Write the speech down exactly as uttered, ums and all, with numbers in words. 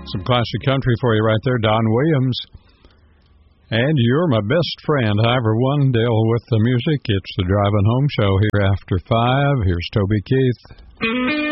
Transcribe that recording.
Some classic country for you right there, Don Williams. And You're My Best Friend. Hi, everyone. Dale with the music. It's the Driving Home Show here after five. Here's Toby Keith.